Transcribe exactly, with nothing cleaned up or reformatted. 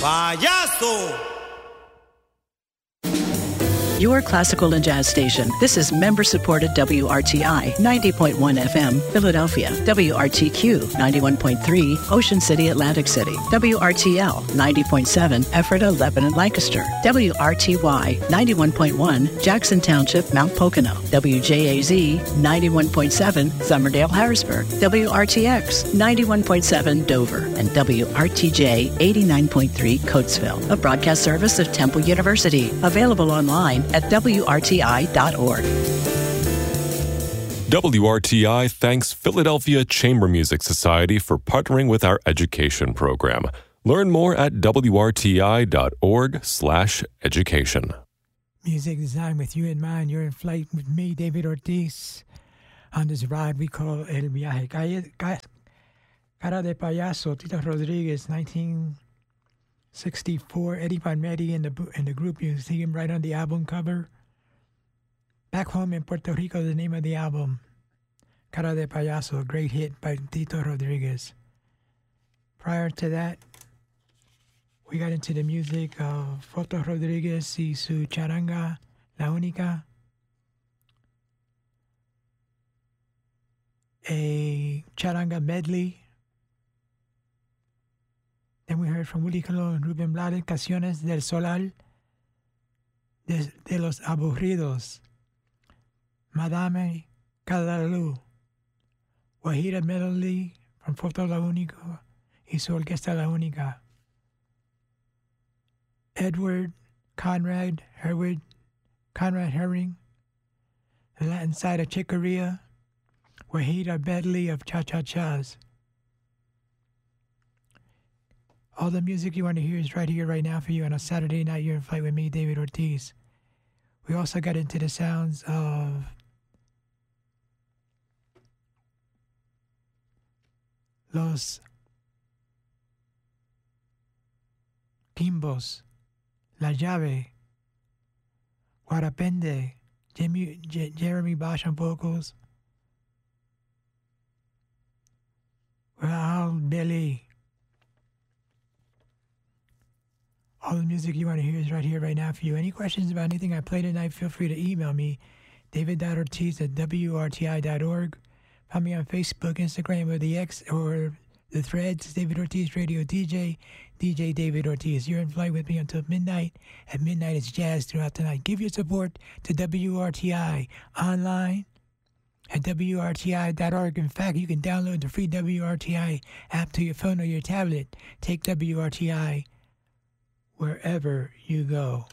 Payaso! Your classical and jazz station. This is member-supported W R T I ninety point one F M, Philadelphia. W R T Q ninety-one point three, Ocean City, Atlantic City. W R T L ninety point seven, Ephrata, Lebanon, Lancaster. W R T Y ninety-one point one, Jackson Township, Mount Pocono. W J A Z ninety-one point seven, Somerdale, Harrisburg. W R T X ninety-one point seven, Dover. And W R T J eighty-nine point three, Coatesville. A broadcast service of Temple University. Available online at W R T I dot org. W R T I thanks Philadelphia Chamber Music Society for partnering with our education program. Learn more at W R T I dot org slash education. Music design with you in mind. You're in flight with me, David Ortiz, on this ride we call El Viaje. Cara de Payaso, Tito Rodriguez, nineteen sixty-four. Eddie Van Medi in the in the group. You see him right on the album cover. Back Home in Puerto Rico, the name of the album. Cara de Payaso, a great hit by Tito Rodriguez. Prior to that, we got into the music of Foto Rodriguez y su charanga, La Única. A charanga medley. Then we heard from Willie Colon and Rubén Blades, Canciones del Solar, de, de los Aburridos, Madame Cadalú, Guajira Melody from Foto La Única y su Orquesta La Única. Edward Conrad Herwig, Conrad Herring, the Latin side of Chicoria, Guajira Medley of Cha-Cha-Chas. All the music you want to hear is right here, right now for you on a Saturday night. You're in flight with me, David Ortiz. We also got into the sounds of Los Quimbos, La Llave, Guarapende, Jeremy, J- Jeremy Bosch on vocals, Raul Belli. All the music you want to hear is right here, right now for you. Any questions about anything I played tonight, feel free to email me, david dot ortiz at W R T I dot org. Find me on Facebook, Instagram, or the X, or the Threads, David Ortiz Radio D J, D J David Ortiz. You're in flight with me until midnight. At midnight, it's jazz throughout the night. Give your support to W R T I online at W R T I dot org. In fact, you can download the free W R T I app to your phone or your tablet. Take W R T I wherever you go.